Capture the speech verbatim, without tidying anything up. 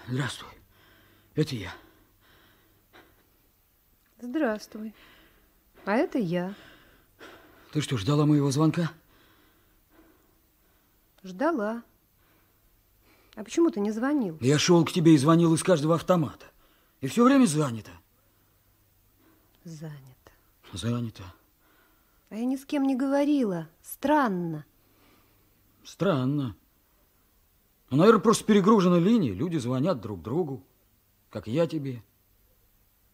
Здравствуй. Это я. Здравствуй. А это я. Ты что, ждала моего звонка? Ждала. А почему ты не звонил? Я шел к тебе и звонил из каждого автомата. И все время занято. Занято. Занято. А я ни с кем не говорила. Странно. Странно. Ну, наверное, просто перегружена линия. Люди звонят друг другу, как я тебе.